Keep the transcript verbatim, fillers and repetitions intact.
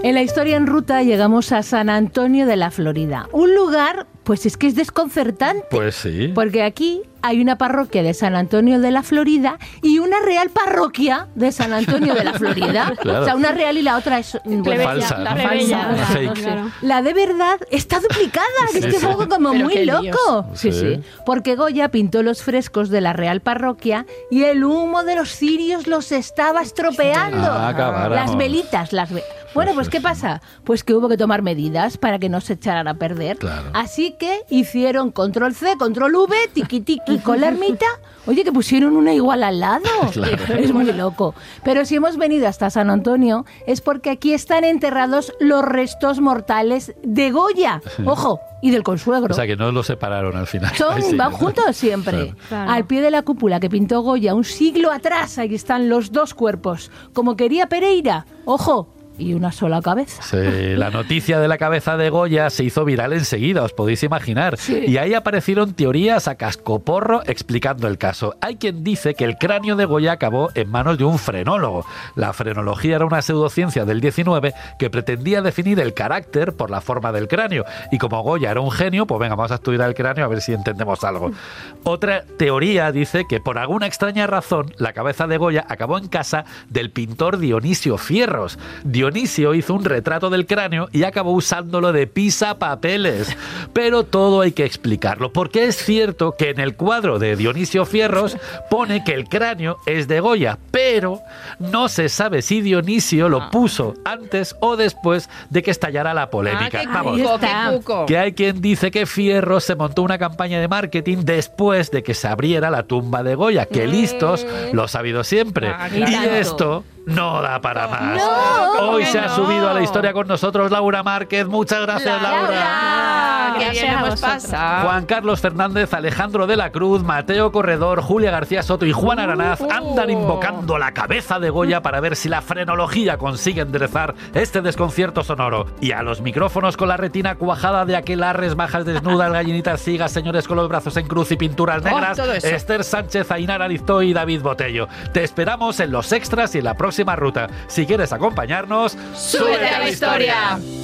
En la historia en ruta llegamos a San Antonio de la Florida, un lugar, pues es que es desconcertante. Pues sí. Porque aquí hay una parroquia de San Antonio de la Florida y una real parroquia de San Antonio de la Florida. Claro. O sea, una real y la otra es bueno, falsa. La, ¿no? falsa. Una fake. Claro. La de verdad está duplicada, que Sí, es que sí. es algo como Pero muy qué loco. líos. Sí, Sí. sí. Porque Goya pintó los frescos de la real parroquia y el humo de los cirios los estaba estropeando. Ah, acabáramos. Las velitas, las ve- Bueno, pues ¿qué pasa? Pues que hubo que tomar medidas para que no se echaran a perder. Claro. Así que hicieron control C, control V, tiqui tiqui con la ermita. Oye, que pusieron una igual al lado. Claro. Es muy loco. Pero si hemos venido hasta San Antonio es porque aquí están enterrados los restos mortales de Goya. Ojo, y del consuegro. O sea, que no los separaron al final. Son, Ahí sí, van ¿no? juntos siempre. Claro. Claro. Al pie de la cúpula que pintó Goya un siglo atrás, ahí están los dos cuerpos. Como quería Pereira. Ojo, y una sola cabeza. Sí, la noticia de la cabeza de Goya se hizo viral enseguida, os podéis imaginar. Sí. Y ahí aparecieron teorías a cascoporro explicando el caso. Hay quien dice que el cráneo de Goya acabó en manos de un frenólogo. La frenología era una pseudociencia del diecinueve que pretendía definir el carácter por la forma del cráneo. Y como Goya era un genio, pues venga, vamos a estudiar el cráneo a ver si entendemos algo. Otra teoría dice que por alguna extraña razón la cabeza de Goya acabó en casa del pintor Dionisio Fierros. Dionisio hizo un retrato del cráneo y acabó usándolo de pisapapeles. Pero todo hay que explicarlo, porque es cierto que en el cuadro de Dionisio Fierros pone que el cráneo es de Goya, pero no se sabe si Dionisio lo puso antes o después de que estallara la polémica. Ah, qué Vamos, cuco, está. qué cuco. que hay quien dice que Fierros se montó una campaña de marketing después de que se abriera la tumba de Goya, que listos lo ha sabido siempre. Ah, y claro. esto no da para más. No, Hoy ¿cómo se que ha no? subido a la historia con nosotros Laura Márquez. Muchas gracias, Laura. Ah, qué Gracias bien a hemos vosotros. pasado. Juan Carlos Fernández, Alejandro de la Cruz, Mateo Corredor, Julia García Soto y Juan Aranaz Uh, uh. andan invocando la cabeza de Goya para ver si la frenología consigue enderezar este desconcierto sonoro. Y a los micrófonos con la retina cuajada de aquelarres, bajas desnudas, gallinitas ciegas, señores con los brazos en cruz y pinturas Oh, negras, todo eso. Esther Sánchez, Ainara Ariztoy y David Botello. Te esperamos en los extras y en la próxima ruta. Si quieres acompañarnos, ¡Súbete a la historia!